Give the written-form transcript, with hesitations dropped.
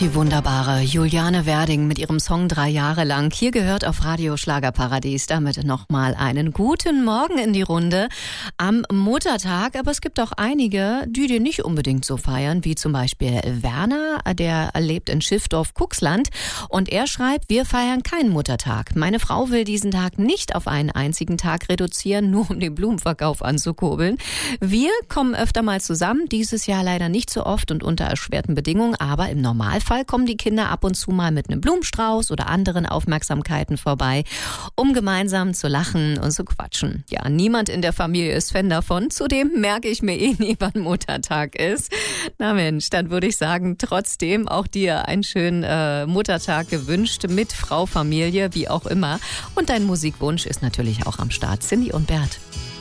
Die wunderbare Juliane Werding mit ihrem Song 3 Jahre lang. Hier gehört auf Radio Schlagerparadies damit nochmal einen guten Morgen in die Runde am Muttertag. Aber es gibt auch einige, die den nicht unbedingt so feiern, wie zum Beispiel Werner, der lebt in Schiffdorf-Kuxland. Und er schreibt, wir feiern keinen Muttertag. Meine Frau will diesen Tag nicht auf einen einzigen Tag reduzieren, nur um den Blumenverkauf anzukurbeln. Wir kommen öfter mal zusammen, dieses Jahr leider nicht so oft und unter erschwerten Bedingungen, aber im Normalfall kommen die Kinder ab und zu mal mit einem Blumenstrauß oder anderen Aufmerksamkeiten vorbei, um gemeinsam zu lachen und zu quatschen. Ja, niemand in der Familie ist Fan davon. Zudem merke ich mir nie, wann Muttertag ist. Na Mensch, dann würde ich sagen, trotzdem auch dir einen schönen Muttertag gewünscht mit Frau, Familie, wie auch immer. Und dein Musikwunsch ist natürlich auch am Start. Cindy und Bert.